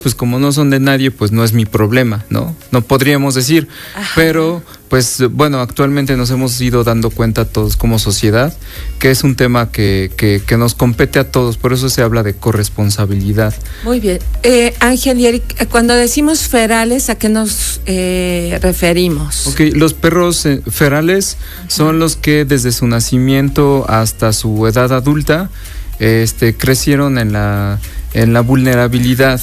pues como no son de nadie, pues no es mi problema, ¿no? No podríamos decir, ajá, pero pues bueno, actualmente nos hemos ido dando cuenta todos como sociedad que es un tema que nos compete a todos, por eso se habla de corresponsabilidad. Muy bien. Ángel y Eric, cuando decimos ferales, ¿a qué nos referimos? Ok, los perros ferales, ajá, son los que desde su nacimiento hasta su edad adulta crecieron en la vulnerabilidad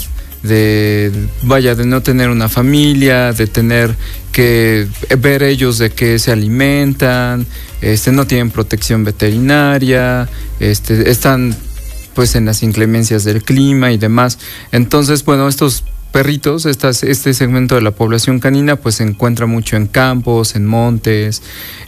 de no tener una familia, de tener que ver ellos de qué se alimentan, no tienen protección veterinaria, están pues en las inclemencias del clima y demás. Entonces, bueno, estos perritos, este segmento de la población canina pues se encuentra mucho en campos, en montes,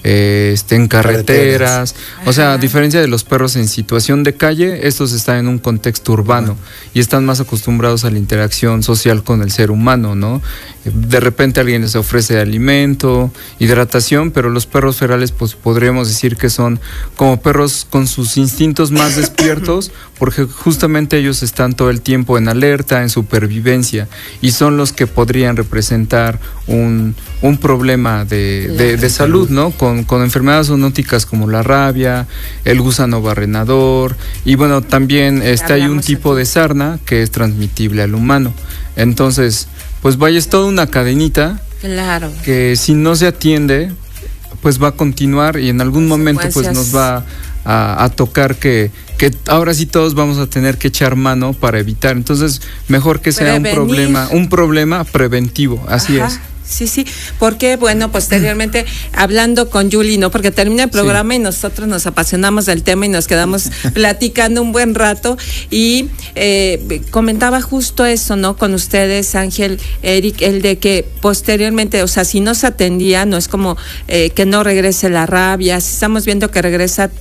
en carreteras. O sea, a diferencia de los perros en situación de calle, estos están en un contexto urbano y están más acostumbrados a la interacción social con el ser humano, ¿no? De repente alguien les ofrece alimento, hidratación, pero los perros ferales pues podríamos decir que son como perros con sus instintos más despiertos, porque justamente ellos están todo el tiempo en alerta, en supervivencia, y son los que podrían representar un problema de salud, ¿no? Con enfermedades zoonóticas como la rabia, el gusano barrenador, y bueno, también hay un tipo de sarna que es transmitible al humano. Entonces, pues vaya, es toda una cadenita, claro, que si no se atiende, pues va a continuar y en algún momento pues nos va a tocar que ahora sí todos vamos a tener que echar mano para evitar. Entonces, mejor que sea un problema preventivo, así es. Sí, porque bueno, posteriormente hablando con Yuli, ¿no? Porque termina el programa, sí, y nosotros nos apasionamos del tema y nos quedamos platicando un buen rato y comentaba justo eso, ¿no? Con ustedes, Ángel, Eric, el de que posteriormente, o sea, si no se atendía, no es como que no regrese la rabia, si estamos viendo que regresa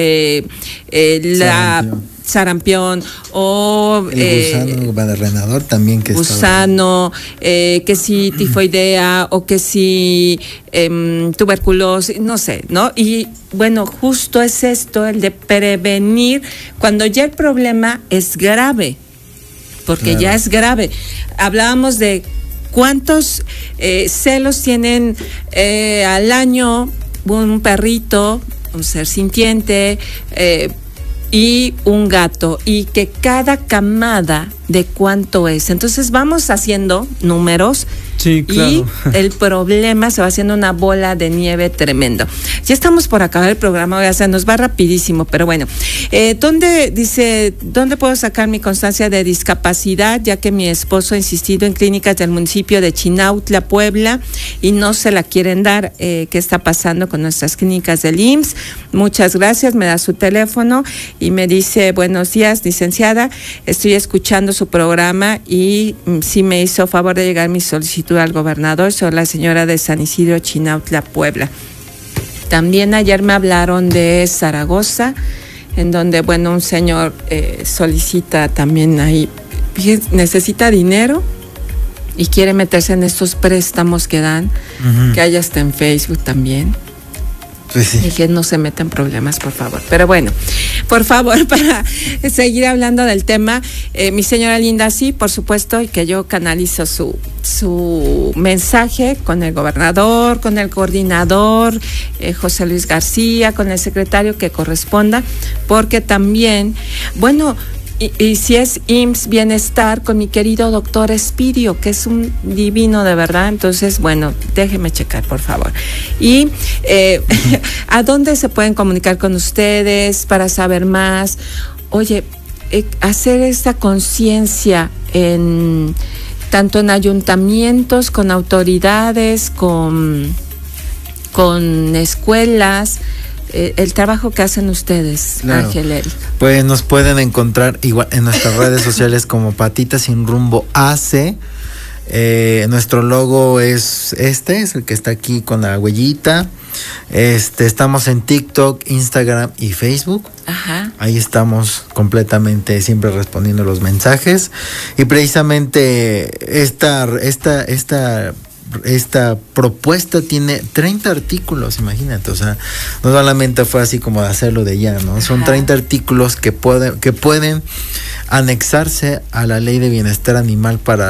la sarampión o el gusano barrenador también, que gusano, que si tifoidea o que si tuberculosis, no sé, ¿no? Y bueno, justo es esto, el de prevenir cuando ya el problema es grave, porque ya es grave. Hablábamos de cuántos celos tienen al año un perrito, un ser sintiente, y un gato, y que cada camada de cuánto es. Entonces vamos haciendo números, sí, claro, y el problema se va haciendo una bola de nieve tremendo. Ya estamos por acabar el programa, o sea, nos va rapidísimo, pero bueno. ¿Dónde puedo sacar mi constancia de discapacidad? Ya que mi esposo ha insistido en clínicas del municipio de Chinautla, Puebla, y no se la quieren dar. ¿Qué está pasando con nuestras clínicas del IMSS? Muchas gracias, me da su teléfono y me dice: buenos días, licenciada, estoy escuchando su programa y sí me hizo favor de llegar mi solicitud al gobernador. Soy la señora de San Isidro, Chinautla, Puebla. También ayer me hablaron de Zaragoza, en donde, bueno, un señor solicita también ahí, necesita dinero y quiere meterse en estos préstamos que dan, que hay hasta en Facebook también. Pues sí. Y que no se metan problemas, por favor. Pero bueno, por favor, para seguir hablando del tema, mi señora linda, sí, por supuesto, y que yo canalizo su mensaje con el gobernador, con el coordinador, José Luis García, con el secretario que corresponda, porque también, bueno, y si es IMSS Bienestar, con mi querido doctor Espidio, que es un divino de verdad. Entonces, bueno, déjeme checar, por favor. Y ¿a dónde se pueden comunicar con ustedes para saber más? Oye, hacer esta conciencia tanto en ayuntamientos, con autoridades, con escuelas, el trabajo que hacen ustedes, claro. Ángel, Eric. Pues nos pueden encontrar igual en nuestras redes sociales como Patitas Sin Rumbo AC. Nuestro logo es es el que está aquí con la huellita. Estamos en TikTok, Instagram y Facebook. Ajá. Ahí estamos completamente siempre respondiendo los mensajes. Y precisamente esta propuesta tiene 30 artículos, imagínate, o sea, no solamente fue así como de hacerlo de ya, ¿no? Son 30 artículos que pueden anexarse a la Ley de Bienestar Animal para